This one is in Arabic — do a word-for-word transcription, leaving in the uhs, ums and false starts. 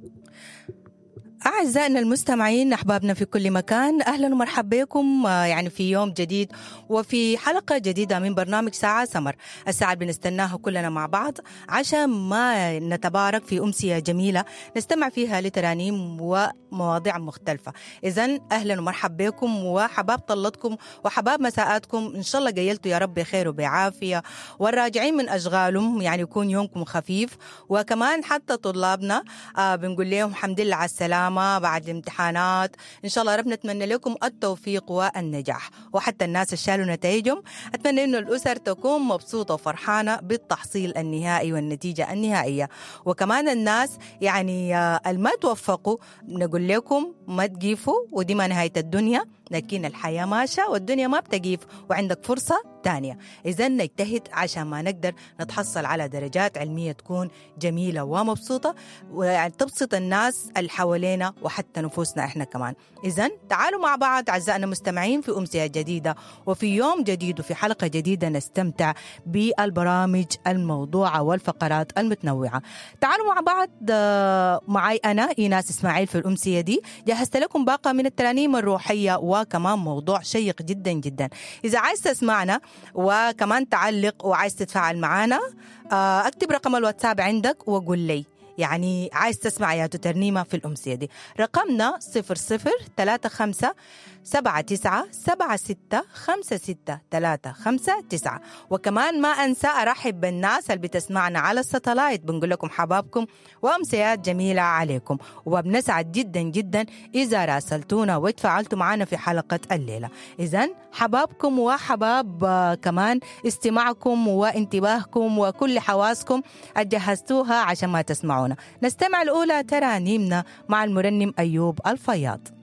أعزائنا المستمعين، أحبابنا في كل مكان، أهلا ومرحبا بكم يعني في يوم جديد وفي حلقة جديدة من برنامج ساعة سمر. الساعة بنستناها كلنا مع بعض عشان ما نتبارك في أمسية جميلة نستمع فيها لترانيم ومواضيع مختلفة. إذن أهلا ومرحبا بكم وحباب طلتكم وحباب مساءاتكم، إن شاء الله قيلتوا يا رب خير وبعافية، والراجعين من أشغالهم يعني يكون يومكم خفيف. وكمان حتى طلابنا آه بنقول لهم الحمد لله على السلامة بعد الامتحانات، إن شاء الله رب نتمنى لكم التوفيق والنجاح. وحتى الناس اللي شالوا نتائجهم أتمنى إنه الأسر تكون مبسوطة وفرحانة بالتحصيل النهائي والنتيجة النهائية. وكمان الناس يعني اللي ما توفقوا نقول لكم ما تقيفوا، ودي ما نهاية الدنيا، لكن الحياة ماشية والدنيا ما بتقيف وعندك فرصة تانية. إذن نجتهد عشان ما نقدر نتحصل على درجات علمية تكون جميلة ومبسوطة ويعني تبسط الناس اللي حوالينا وحتى نفوسنا إحنا كمان. إذن تعالوا مع بعض أعزائنا المستمعين في أمسية جديدة وفي يوم جديد وفي حلقة جديدة نستمتع بالبرامج الموضوعة والفقرات المتنوعة. تعالوا مع بعض معي أنا إيناس إسماعيل في الأمسية دي، جهزت لكم باقة من الترانيم الروحية وكمان موضوع شيق جدا جدا. إذا عايز تسمعنا وكمان تعلق وعايز تتفاعل معنا اكتب رقم الواتساب عندك وقول لي يعني عايز تسمع يا ترنيمة في الأمسية دي. رقمنا صفر صفر ثلاثة خمسة سبعة تسعة سبعة ستة خمسة ستة ثلاثة خمسة تسعة. وكمان ما أنسى أرحب بالناس اللي بتسمعنا على الساتلايت، بنقول لكم حبابكم وأمسيات جميلة عليكم، وبنسعد جدا جدا إذا راسلتونا وتفاعلتوا معنا في حلقة الليلة. إذن حبابكم وحباب كمان استماعكم وانتباهكم وكل حواسكم أجهزتوها عشان ما تسمعونا. نستمع الأولى ترانيمنا مع المرنم أيوب الفياض.